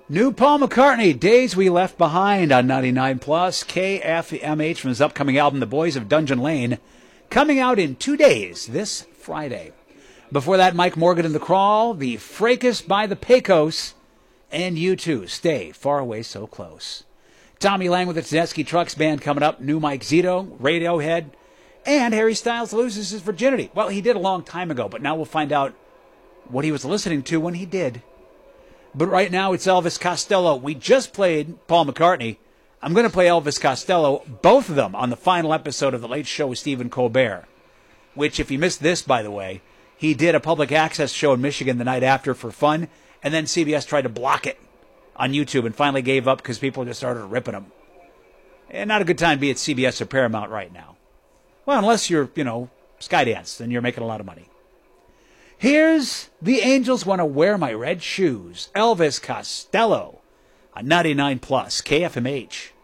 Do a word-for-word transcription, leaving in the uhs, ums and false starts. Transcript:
New Paul McCartney, Days We Left Behind on ninety-nine plus K F M H from his upcoming album, The Boys of Dungeon Lane, coming out in two days, this Friday. Before that, Mike Morgan and The Crawl, The Fracas by the Pecos, and U two, Stay Far Away So Close. Tommy Lang with the Tedeschi Trucks Band coming up, new Mike Zito, Radiohead, and Harry Styles loses his virginity. Well, he did a long time ago, but now we'll find out what he was listening to when he did. But right now, it's Elvis Costello. We just played Paul McCartney. I'm going to play Elvis Costello, both of them, on the final episode of The Late Show with Stephen Colbert, which, if you missed this, by the way, he did a public access show in Michigan the night after for fun, and then C B S tried to block it on YouTube and finally gave up because people just started ripping him. And not a good time to be at C B S or Paramount right now. Well, unless you're, you know, Skydance, then you're making a lot of money. Here's The Angels Want to Wear My Red Shoes, Elvis Costello on ninety-nine plus K F M H.